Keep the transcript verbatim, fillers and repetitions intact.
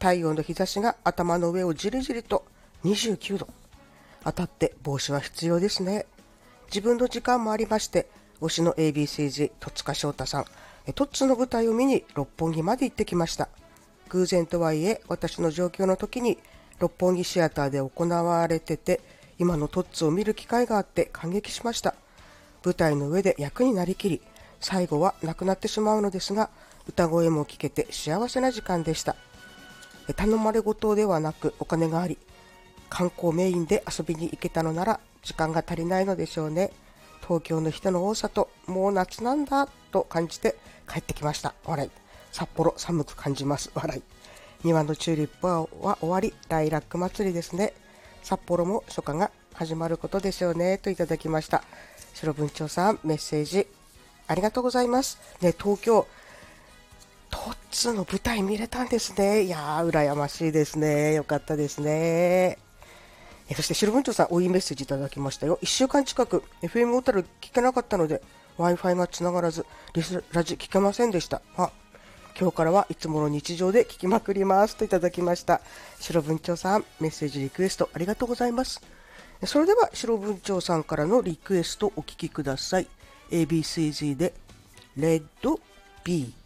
太陽の日差しが頭の上をじりじりとにじゅうきゅうど。当たって帽子は必要ですね。自分の時間もありまして、推しの エービーシージー 戸塚翔太さん、トッツの舞台を見に六本木まで行ってきました。偶然とはいえ、私の状況の時に六本木シアターで行われてて、今のトッツを見る機会があって感激しました。舞台の上で役になりきり、最後は亡くなってしまうのですが、歌声も聞けて幸せな時間でした。頼まれ事ではなくお金があり、観光メインで遊びに行けたのなら時間が足りないのでしょうね。東京の人の多さともう夏なんだと感じて帰ってきました。笑い。札幌寒く感じます。笑い。庭のチューリップは終わり、ライラック祭りですね。札幌も初夏が始まることでしょうねといただきました。白文鳥さん、メッセージありがとうございます。ね、東京トッツの舞台見れたんですね。いやー、羨ましいですね。よかったですね。えそして白文鳥さん、おいメッセージいただきましたよ。いっしゅうかん近く エフエム 小樽聞けなかったので Wi-Fi がつながらずリスラジ聞けませんでした。あ、今日からはいつもの日常で聞きまくりますといただきました。白文鳥さん、メッセージリクエストありがとうございます。それでは白文鳥さんからのリクエストお聞きください。 エービーシージー でレッド B